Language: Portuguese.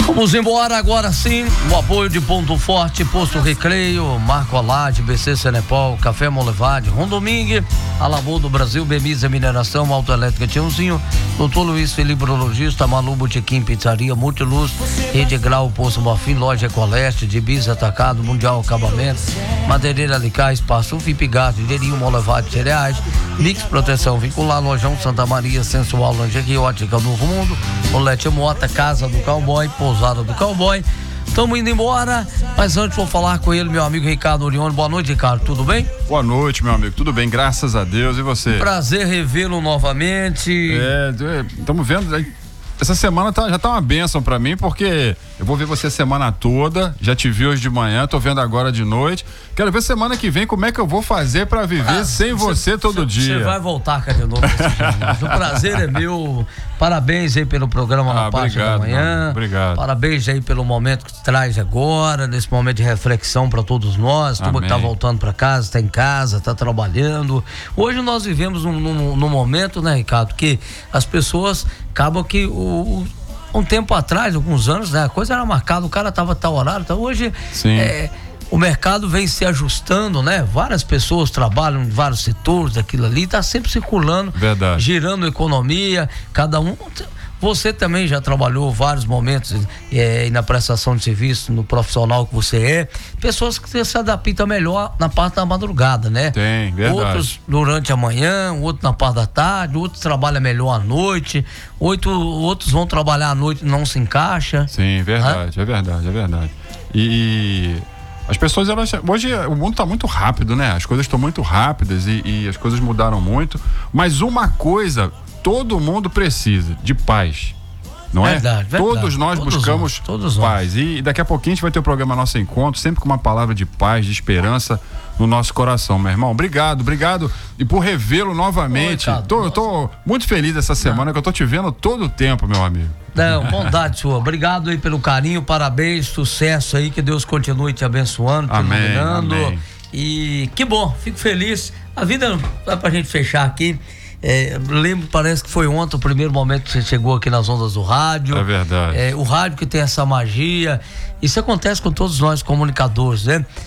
Vamos embora agora sim, o apoio de Ponto Forte, Posto Recreio, Marco Alade, BC Senepol, Café Molevade, Rondomingue, Alabô do Brasil, Bemisa Mineração, Autoelétrica Tiãozinho, Doutor Luiz Felipe Urologista, Malu Botequim, Pizzaria, Multiluz, Rede Grau, Poço Bofim, Loja Ecoleste, de Bis Atacado, Mundial Acabamento, Madeireira Alicá, Espaço Fipigato, Dinheirinho Molevade Cereais, Mix Proteção Vincular, Lojão Santa Maria, Sensual Lingerie, Ótica Novo Mundo, Olete Mota, Casa do Cowboy, Pousada do Cowboy. Estamos indo embora, mas antes vou falar com ele, meu amigo Ricardo Orione. Boa noite, Ricardo, tudo bem? Boa noite, meu amigo, tudo bem, graças a Deus, e você? Prazer revê-lo novamente. Estamos vendo, essa semana já tá uma bênção pra mim, porque eu vou ver você a semana toda, já te vi hoje de manhã, tô vendo agora de noite, quero ver semana que vem como é que eu vou fazer pra viver sem você todo dia. Você vai voltar cá de novo esse O prazer é meu, parabéns aí pelo programa na parte da manhã. Obrigado. Parabéns aí pelo momento que traz agora, nesse momento de reflexão pra todos nós, turma que tá voltando pra casa, tá em casa, tá trabalhando. Hoje nós vivemos num momento, né, Ricardo, que as pessoas acabam que um tempo atrás, alguns anos, né, a coisa era marcada, o cara tava tal horário, então hoje o mercado vem se ajustando, né? Várias pessoas trabalham em vários setores daquilo ali, tá sempre circulando, girando a economia, cada um. Você também já trabalhou vários momentos na prestação de serviço, no profissional que você é. Pessoas que se adaptam melhor na parte da madrugada, né? Tem, verdade. Outros durante a manhã, outros na parte da tarde, outros trabalham melhor à noite, outros vão trabalhar à noite e não se encaixa. Sim, verdade, é verdade. E as pessoas, hoje o mundo está muito rápido, né? As coisas estão muito rápidas e as coisas mudaram muito, mas uma coisa todo mundo precisa, de paz, não é? Verdade. Todos nós buscamos paz. E daqui a pouquinho a gente vai ter o programa Nosso Encontro, sempre com uma palavra de paz, de esperança no nosso coração, meu irmão. Obrigado e por revê-lo novamente. Eu tô muito feliz essa semana, que eu tô te vendo todo o tempo, meu amigo. Não, bondade sua. Obrigado aí pelo carinho, parabéns, sucesso aí, que Deus continue te abençoando, te iluminando. Amém. E que bom, fico feliz. A vida dá pra gente fechar aqui. Lembro, parece que foi ontem o primeiro momento que você chegou aqui nas ondas do rádio. É verdade. O rádio que tem essa magia. Isso acontece com todos nós comunicadores, né?